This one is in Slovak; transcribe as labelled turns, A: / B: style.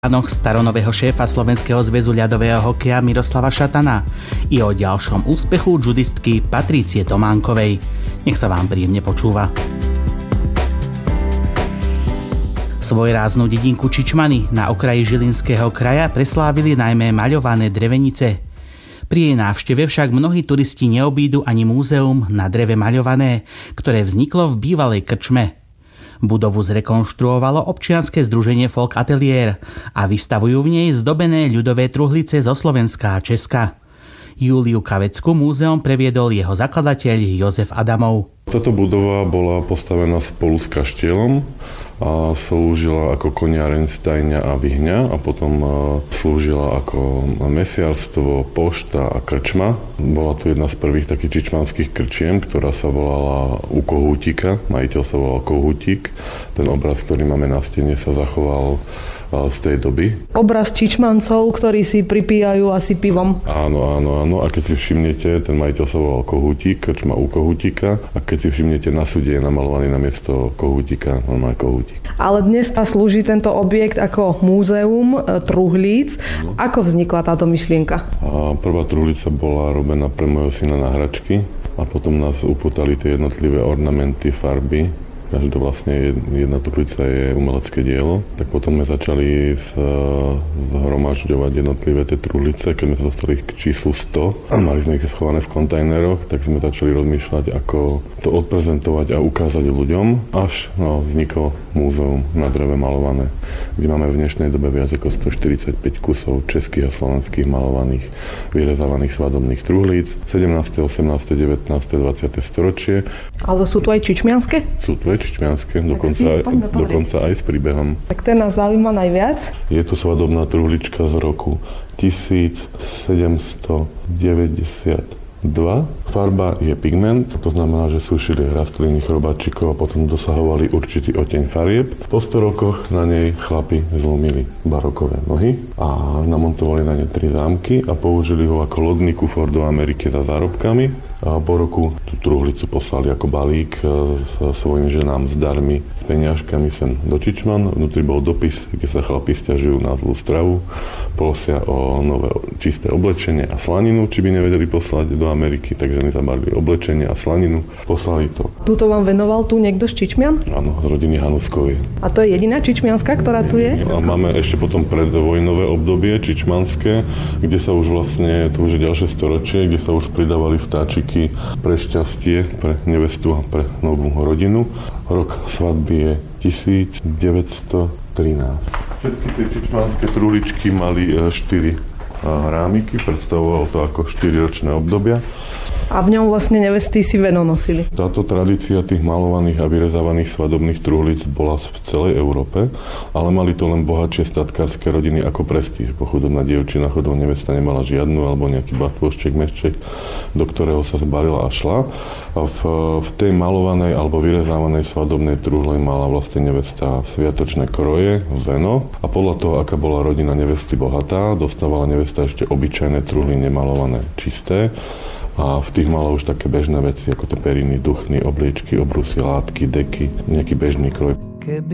A: staronového šéfa Slovenského zväzu ľadového hokeja Miroslava Šatana i o ďalšom úspechu judistky Patrície Tománkovej. Nech sa vám príjemne počúva. Svojráznu dedinku Čičmany na okraji Žilinského kraja preslávili najmä maľované drevenice. Pri jej návšteve však mnohí turisti neobídu ani múzeum na dreve maľované, ktoré vzniklo v bývalej krčme. Budovu zrekonštruovalo občianske združenie Folk Atelier a vystavujú v nej zdobené ľudové truhlice zo Slovenska a Česka. Júliu Kavecku múzeum previedol jeho zakladateľ Jozef Adamov.
B: Táto budova bola postavená spolu s kaštielom a slúžila ako koniareň, stajňa a vyhňa a potom slúžila ako mesiarstvo, pošta a krčma. Bola tu jedna z prvých takých čičmanských krčiem, ktorá sa volala U Kohútika. Majiteľ sa volal Kohútik. Ten obraz, ktorý máme na stene, sa zachoval z tej doby.
C: Obraz Čičmancov, ktorí si pripíjajú asi pivom.
B: Áno. A keď si všimnete, ten majiteľ sa volal Kohútik, krčma U Kohútika. A keď si všimnete, na súde je namalovaný namiesto Kohútika, on má Kohútik.
C: Ale dnes slúži tento objekt ako múzeum truhlíc. Ako vznikla táto myšlienka?
B: Prvá truhlica bola robená pre môjho syna na hračky a potom nás upútali tie jednotlivé ornamenty, farby. Každá vlastne jedna truhlica je umelecké dielo. Tak potom sme začali zhromažďovať jednotlivé tie truhlice. Keď sme sa dostali k číslu 100 a mali sme ich schované v kontajneroch, tak sme začali rozmýšľať, ako to odprezentovať a ukázať ľuďom. Až vzniklo múzeum na dreve malované, kde máme v dnešnej dobe viac ako 145 kusov českých a slovenských malovaných, vyrezávaných svadobných truhlíc. 17., 18., 19., 20. storočie.
C: Ale sú tu aj čičmianske?
B: Sú tu aj čičmianske, dokonca aj s príbehom.
C: Tak ten nás zaujíma najviac.
B: Je to svadobná truhlička z roku 1792. Farba je pigment, to znamená, že sušili rastliny chrobáčikov a potom dosahovali určitý oteň farieb. Po 100 rokoch na nej chlapi zlomili barokové nohy a namontovali na ne 3 zámky a použili ho ako lodný kufor do Ameriky za zárobkami. A po roku tú truhlicu poslali ako balík s svojim ženám s darmi, s peniažkami sem do Čičman. Vnútri bol dopis, kde sa chlapi sťažujú na zlú stravu, prosia o nové čisté oblečenie a slaninu, či by nevedeli poslať do Ameriky, takže mi zabalili oblečenie a slaninu, poslali to.
C: Tuto vám venoval tu niekto z Čičmian?
B: Áno, z rodiny Hanuskovej.
C: A to je jediná čičmianska, ktorá tu je?
B: A máme ešte potom predvojnové obdobie čičmanské, kde sa už vlastne, to už je ďalšie storočie, kde sa už pridávali vtáčiky pre šťastie, pre nevestu a pre novú rodinu. Rok svadby je 1913. Všetky tie čičmanské truhličky mali 4 rámiky, predstavovalo to ako 4-ročné obdobia.
C: A v ňom vlastne nevesty si veno nosili.
B: Táto tradícia tých malovaných a vyrezávaných svadobných truhlíc bola v celej Európe, ale mali to len bohatšie statkárske rodiny ako prestíž. Chudobná dievčina, chudobná nevesta nemala žiadnu alebo nejaký batôšček, mešček, do ktorého sa zbalila a šla. A v tej malovanej alebo vyrezávanej svadobnej truhle mala vlastne nevesta sviatočné kroje, veno a podľa toho, aká bola rodina nevesty bohatá, dostávala nevesta ešte obyčajné truhly nemalované, čisté. A v tých mala už také bežné veci, ako to periny, duchny, obliečky, obrusy, látky, deky, nejaký bežný kroj.